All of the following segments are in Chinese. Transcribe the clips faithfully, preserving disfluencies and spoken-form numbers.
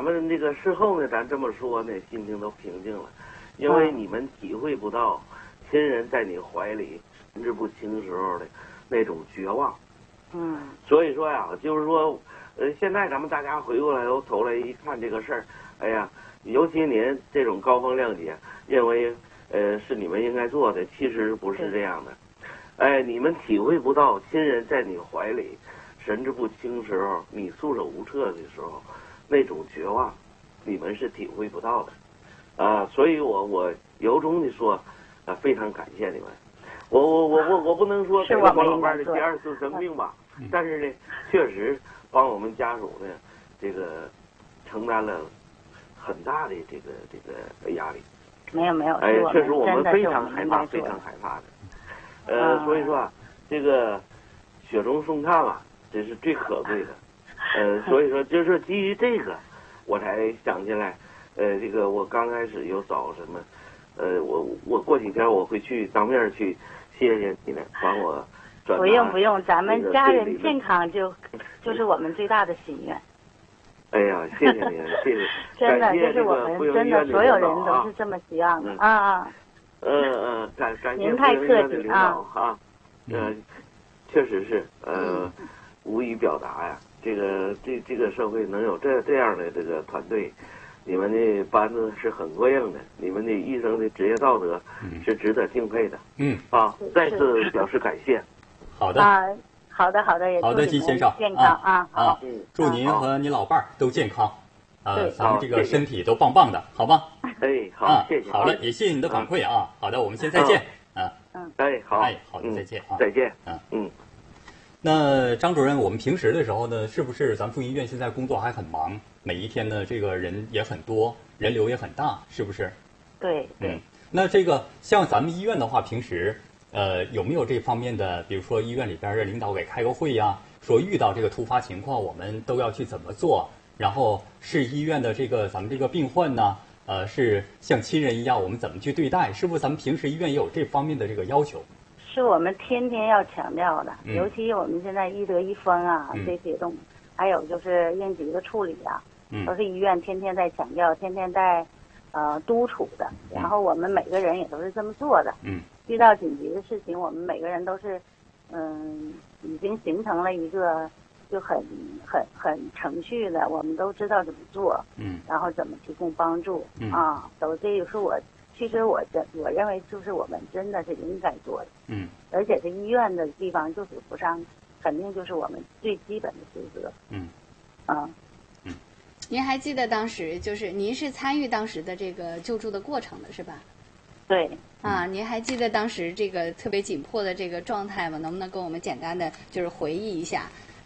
们这个事后呢，咱这么说呢，心情都平静了，因为你们体会不到亲人在你怀里神志不清时候的那种绝望。 嗯， 所以说呀，就是说，呃，现在咱们大家回过来头来一看这个事儿，哎呀，尤其您这种高风亮节，认为呃是你们应该做的，其实不是这样的。哎，你们体会不到亲人在你怀里神志不清时候，你束手无策的时候，那种绝望，你们是体会不到的。啊，所以我我由衷的说，啊，非常感谢你们。我我我我我不能说给黄老伴的第二次生病吧，但是呢，确实帮我们家属呢，这个承担了很大的这个这个压力。 没有没有， 哎，确实我们非常真的害怕，非常害怕的。呃，所以说啊，这个雪中送炭啊，这是最可贵的。呃，所以说就是基于这个，我才想起来，呃，这个我刚开始有找什么，呃，我我过几天我会去当面去谢谢你们，帮我转达。 不用不用，咱们家人健康就就是我们最大的心愿。 哎呀，谢谢您，谢谢。 真的，这是我们真的所有人都是这么希望的啊啊。 嗯嗯，感感谢您太客气啊啊，嗯，确实是呃，无以表达呀。这个这这个社会能有这这样的这个团队，你们的班子是很过硬的，你们的医生的职业道德是值得敬佩的。 嗯， 啊，再次表示感谢。 好的。 啊，好的好的，也好的，金先生， 健康啊啊，祝您和您老伴儿都健康。啊，咱们这个身体都棒棒的，好吗？ 哎，好，谢谢。 好了，也谢谢你的反馈啊。好的，我们先再见。啊， 嗯， 哎，好， 哎，好的，再见啊， 再见。 嗯嗯。 那张主任，我们平时的时候呢，是不是咱们妇婴医院现在工作还很忙？每一天呢，这个人也很多，人流也很大，是不是？ 对对。 嗯，那这个像咱们医院的话，平时呃有没有这方面的，比如说医院里边的领导给开个会呀，说遇到这个突发情况，我们都要去怎么做？然后是医院的这个咱们这个病患呢，呃，是像亲人一样，我们怎么去对待？是不是咱们平时医院也有这方面的这个要求？ 是我们天天要强调的， 嗯、 尤其我们现在医德医风啊、 嗯、 这些东西，还有就是应急的处理啊， 嗯、 都是医院天天在强调、天天在呃督促的。然后我们每个人也都是这么做的。 嗯， 遇到紧急的事情，我们每个人都是嗯，已经形成了一个。就很很很程序的，我们都知道怎么做， 嗯， 然后怎么提供帮助， 嗯啊，都这也是我，其实我真我认为就是我们真的是应该做的， 嗯， 而且这医院的地方就属不上，肯定就是我们最基本的职责， 嗯， 啊， 嗯， 您还记得当时就是您是参与当时的这个救助的过程的是吧？ 对。 啊，您还记得当时这个特别紧迫的这个状态吗？能不能跟我们简单的就是回忆一下？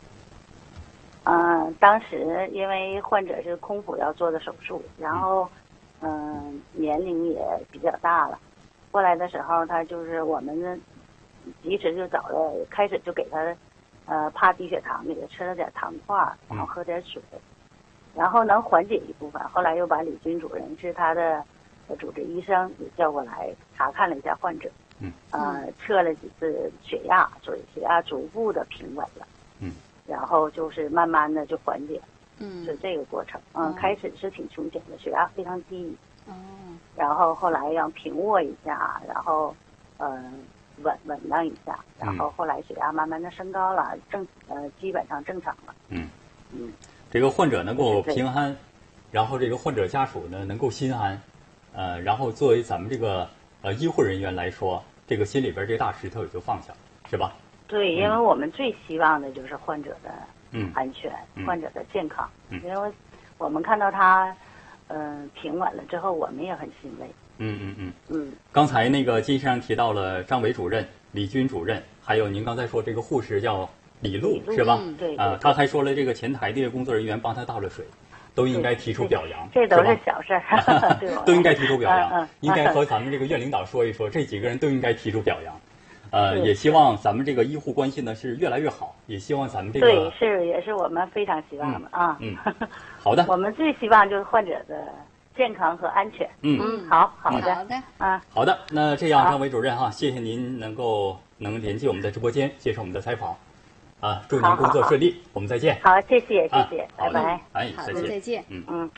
嗯，当时因为患者是空腹要做的手术，然后嗯年龄也比较大了，过来的时候他就是我们及时就找了，开始就给他呃怕低血糖，给他吃了点糖块，然后喝点水，然后能缓解一部分。后来又把李军主任是他的主治医生也叫过来查看了一下患者， 嗯， 呃测了几次血压，所以血压逐步的平稳了。然后就是慢慢的就缓解， 嗯， 是这个过程。嗯，哦、开始是挺凶险的，血压非常低。 哦。 然后后来让平卧一下，然后嗯、呃、稳稳当一下，然后后来血压慢慢的升高了，正呃基本上正常了。 嗯嗯， 这个患者能够平安，然后这个患者家属呢能够心安，呃，然后作为咱们这个呃医护人员来说，这个心里边这大石头也就放下了，是吧？ 对，因为我们最希望的就是患者的安全， 嗯、 患者的健康。 嗯、 因为我们看到他，嗯、呃，平稳了之后，我们也很欣慰。 嗯嗯嗯嗯。 刚才那个金先生提到了张伟主任、李军主任，还有您刚才说这个护士叫李璐，是吧？ 嗯，对。 啊、呃，他还说了这个前台的工作人员帮他倒了水，都应该提出表扬， 这都是小事儿，对吧？ 都应该提出表扬， 嗯嗯、 应该和咱们这个院领导说一说，这几个人都应该提出表扬。呃，也希望咱们这个医护关系呢是越来越好，也希望咱们这个对是也是我们非常希望的、 嗯、 啊。 嗯，好的。 我们最希望就是患者的健康和安全。 嗯嗯，好好的好的啊， 好的。那这样，张伟主任哈，谢谢您能够能联系我们的直播间接受我们的采访，啊，祝您工作顺利，我们再见。 好，谢谢谢谢， 啊、 拜拜。 哎，再见再见。 嗯嗯。